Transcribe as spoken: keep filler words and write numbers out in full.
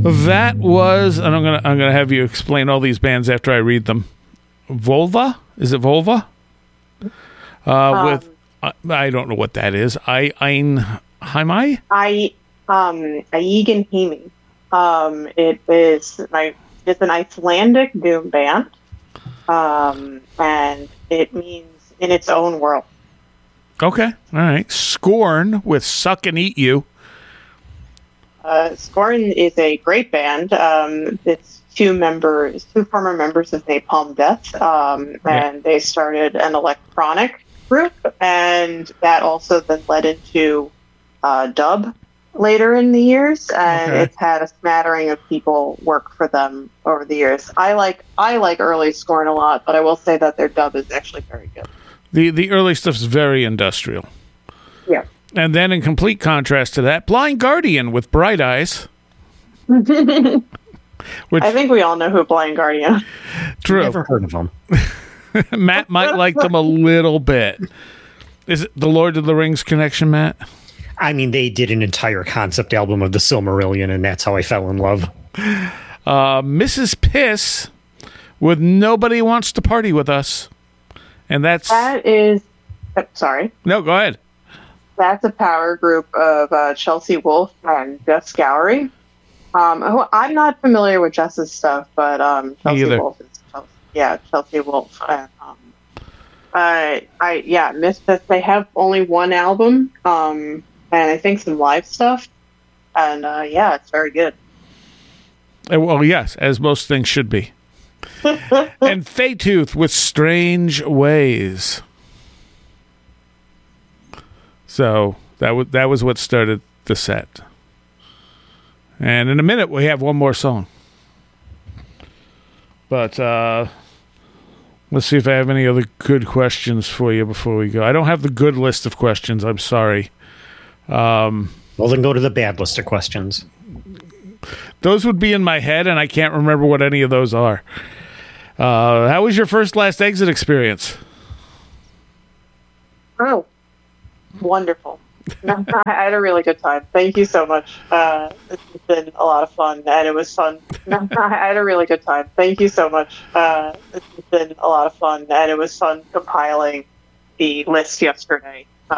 That was, and I'm gonna I'm gonna have you explain all these bands after I read them. Volva, is it Volva? Uh, um, with uh, I don't know what that is. I Ein Heimai? I um Aigen Himi. Um, it is my it's an Icelandic doom band, um, and it means in its own world. Okay, all right. Scorn with Suck and Eat You. Uh, Scorn is a great band. Um, it's two members, two former members of Napalm Death, um, Yeah. and they started an electronic group, and that also then led into uh, dub later in the years, and Okay. it's had a smattering of people work for them over the years. I like I like early Scorn a lot, but I will say that their dub is actually very good. The the early stuff's very industrial. Yeah. And then in complete contrast to that, Blind Guardian with Bright Eyes. Which, I think we all know who Blind Guardian is. True. Never heard of them. Matt might like them a little bit. Is it the Lord of the Rings connection, Matt? I mean, they did an entire concept album of the Silmarillion, and that's how I fell in love. Uh, Missus Piss with Nobody Wants to Party With Us. And that's... That is... oh, sorry. No, go ahead. That's a power group of uh, Chelsea Wolfe and Jess Gowrie. Um, who, I'm not familiar with Jess's stuff, but um, Chelsea Wolfe is Chelsea, yeah, Chelsea Wolfe. And, um, uh, I yeah, missed that they have only one album, um, and I think some live stuff. And uh, yeah, it's very good. Uh, Well, yes, as most things should be. And Faytooth with Strange Ways. So that was that was what started the set. And in a minute, we have one more song. But uh, let's see if I have any other good questions for you before we go. I don't have the good list of questions. I'm sorry. Um, Well, then go to the bad list of questions. those would be in my head, and I can't remember what any of those are. Uh, how was your first last exit experience? Oh, wonderful. No, I had a really good time. Thank you so much. Uh, it's been a lot of fun, and it was fun. No, I had a really good time. Thank you so much. Uh, it's been a lot of fun, and it was fun compiling the list yesterday.